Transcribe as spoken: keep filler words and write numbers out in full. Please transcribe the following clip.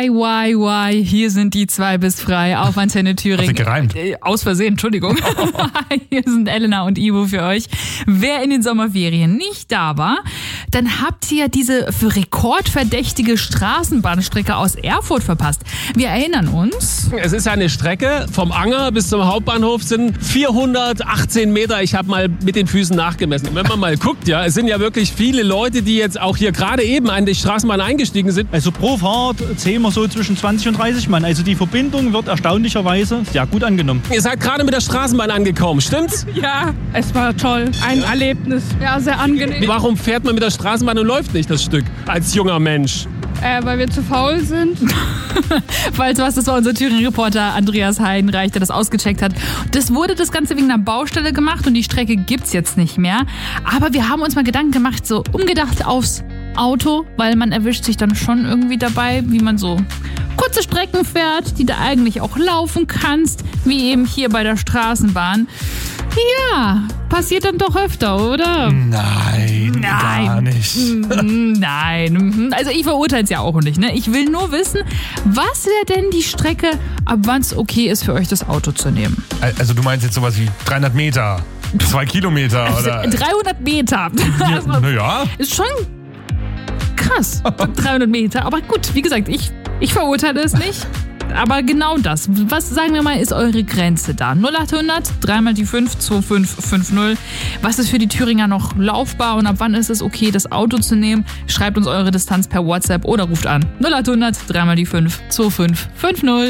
Why, why, hier sind die zwei bis frei auf Antenne Thüringen. Hat sich gereimt. Äh, aus Versehen, Entschuldigung. Oh. Hier sind Elena und Ivo für euch. Wer in den Sommerferien nicht da war, dann habt ihr diese für rekordverdächtige Straßenbahnstrecke aus Erfurt verpasst. Wir erinnern uns. Es ist eine Strecke vom Anger bis zum Hauptbahnhof sind vierhundertachtzehn Meter. Ich habe mal mit den Füßen nachgemessen. Wenn man mal guckt, ja, es sind ja wirklich viele Leute, die jetzt auch hier gerade eben an die Straßenbahn eingestiegen sind. Also pro Fahrt zählen wir so zwischen zwanzig und dreißig Mann. Also die Verbindung wird erstaunlicherweise sehr gut angenommen. Ihr seid gerade mit der Straßenbahn angekommen, stimmt's? Ja, es war toll. Ein Erlebnis. Ja, sehr angenehm. Warum fährt man mit der Straßenbahn und läuft nicht das Stück als junger Mensch? Äh, weil wir zu faul sind. Falls was, das war unser Thüringen-Reporter Andreas Heidenreich, der das ausgecheckt hat. Das wurde das Ganze wegen einer Baustelle gemacht und die Strecke gibt's jetzt nicht mehr. Aber wir haben uns mal Gedanken gemacht, so umgedacht aufs Auto, weil man erwischt sich dann schon irgendwie dabei, wie man so kurze Strecken fährt, die du eigentlich auch laufen kannst, wie eben hier bei der Straßenbahn. Ja, passiert dann doch öfter, oder? Nein, Nein. gar nicht. Nein, also ich verurteile es ja auch nicht. Ne? Ich will nur wissen, was wäre denn die Strecke, ab wann es okay ist für euch das Auto zu nehmen? Also du meinst jetzt sowas wie dreihundert Meter, zwei Kilometer oder... dreihundert Meter. Ja, naja. Ist schon krass, dreihundert Meter. Aber gut, wie gesagt, ich, ich verurteile es nicht. Aber genau das, was, sagen wir mal, ist eure Grenze da? null acht hundert, dreimal die fünf, zwei fünf fünf null. Was ist für die Thüringer noch laufbar und ab wann ist es okay, das Auto zu nehmen? Schreibt uns eure Distanz per WhatsApp oder ruft an. null acht hundert, dreimal die fünf, zwei fünf fünf null.